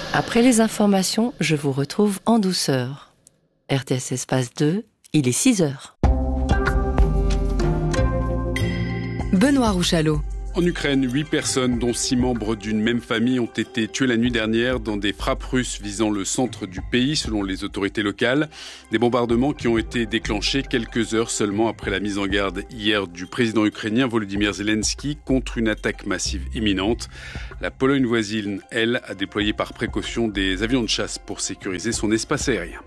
Après les informations, je vous retrouve en douceur. RTS Espace 2, il est 6h. Benoît Rouchalot. En Ukraine, 8 personnes, dont 6 membres d'une même famille, ont été tuées la nuit dernière dans des frappes russes visant le centre du pays, selon les autorités locales. Des bombardements qui ont été déclenchés quelques heures seulement après la mise en garde hier du président ukrainien Volodymyr Zelensky contre une attaque massive imminente. La Pologne voisine, elle, a déployé par précaution des avions de chasse pour sécuriser son espace aérien.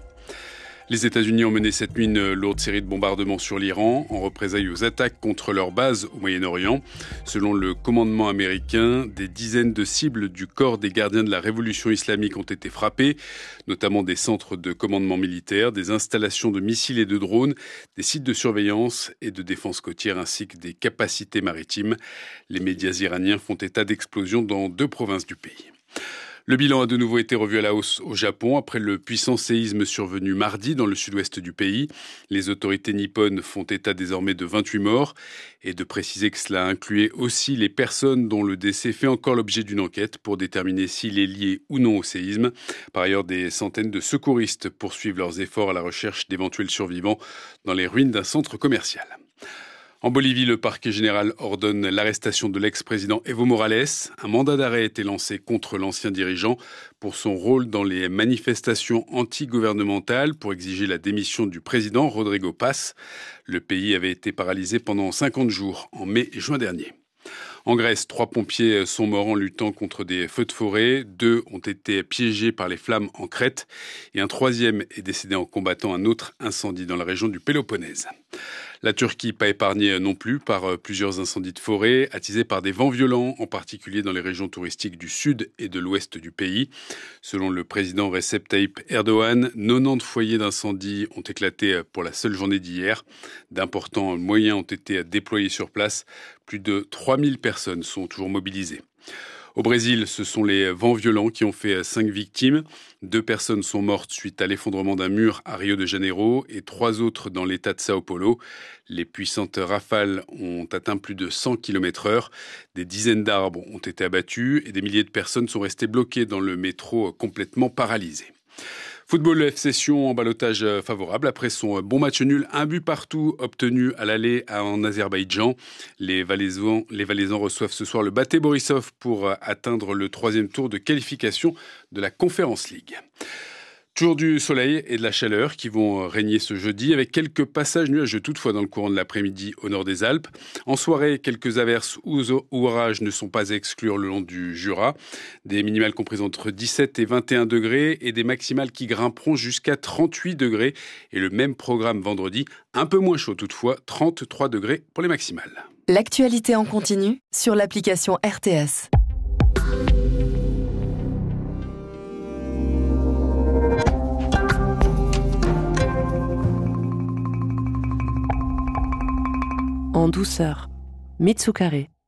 Les États-Unis ont mené cette nuit une lourde série de bombardements sur l'Iran en représailles aux attaques contre leurs bases au Moyen-Orient. Selon le commandement américain, des dizaines de cibles du corps des gardiens de la révolution islamique ont été frappées, notamment des centres de commandement militaire, des installations de missiles et de drones, des sites de surveillance et de défense côtière ainsi que des capacités maritimes. Les médias iraniens font état d'explosions dans 2 provinces du pays. Le bilan a de nouveau été revu à la hausse au Japon après le puissant séisme survenu mardi dans le sud-ouest du pays. Les autorités nippones font état désormais de 28 morts et de préciser que cela incluait aussi les personnes dont le décès fait encore l'objet d'une enquête pour déterminer s'il est lié ou non au séisme. Par ailleurs, des centaines de secouristes poursuivent leurs efforts à la recherche d'éventuels survivants dans les ruines d'un centre commercial. En Bolivie, le parquet général ordonne l'arrestation de l'ex-président Evo Morales. Un mandat d'arrêt a été lancé contre l'ancien dirigeant pour son rôle dans les manifestations anti-gouvernementales pour exiger la démission du président Rodrigo Paz. Le pays avait été paralysé pendant 50 jours en mai et juin dernier. En Grèce, 3 pompiers sont morts en luttant contre des feux de forêt. 2 ont été piégés par les flammes en Crète. Et un 3e est décédé en combattant un autre incendie dans la région du Péloponnèse. La Turquie, pas épargnée non plus par plusieurs incendies de forêt, attisés par des vents violents, en particulier dans les régions touristiques du sud et de l'ouest du pays. Selon le président Recep Tayyip Erdogan, 90 foyers d'incendie ont éclaté pour la seule journée d'hier. D'importants moyens ont été déployés sur place. Plus de 3000 personnes sont toujours mobilisées. Au Brésil, ce sont les vents violents qui ont fait 5 victimes. 2 personnes sont mortes suite à l'effondrement d'un mur à Rio de Janeiro et 3 autres dans l'état de Sao Paulo. Les puissantes rafales ont atteint plus de 100 km/h. Des dizaines d'arbres ont été abattus et des milliers de personnes sont restées bloquées dans le métro complètement paralysé. Football FC Sion en ballottage favorable après son bon match nul, 1 but partout obtenu à l'aller en Azerbaïdjan. Les Valaisans reçoivent ce soir le Bate Borisov pour atteindre le 3e tour de qualification de la Conference League. Toujours du soleil et de la chaleur qui vont régner ce jeudi avec quelques passages nuageux toutefois dans le courant de l'après-midi au nord des Alpes. En soirée, quelques averses ou orages ne sont pas à exclure le long du Jura. Des minimales comprises entre 17 et 21 degrés et des maximales qui grimperont jusqu'à 38 degrés. Et le même programme vendredi, un peu moins chaud toutefois, 33 degrés pour les maximales. L'actualité en continu sur l'application RTS. En douceur, Mitsukare.